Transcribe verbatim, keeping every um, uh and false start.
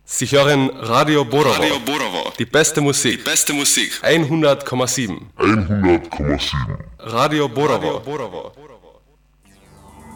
Sie hören Radio Borovo. Radio Borovo. Die beste Musik. Die beste Musik. hundert Komma sieben. hundert Komma sieben. Radio Borovo.